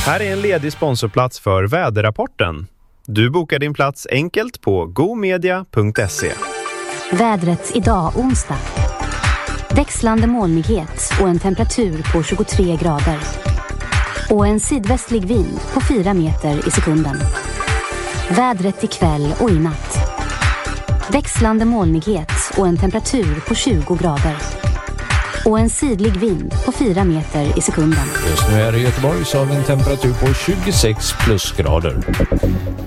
Här är en ledig sponsorplats för väderrapporten. Du bokar din plats enkelt på gomedia.se. Vädret idag onsdag. Växlande molnighet och en temperatur på 23 grader. Och en sydvästlig vind på 4 meter i sekunden. Vädret ikväll och i natt. Växlande molnighet och en temperatur på 20 grader. Och en sydlig vind på 4 meter i sekunden. Just nu är det i Göteborg så har vi en temperatur på 26 plusgrader.